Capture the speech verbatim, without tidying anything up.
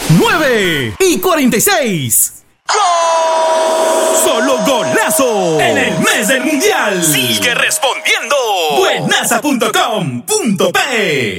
nueve y cuarenta y seis. ¡Gol! ¡Solo golazo! En el mes del mundial. Sigue respondiendo. Buenaza punto com punto pe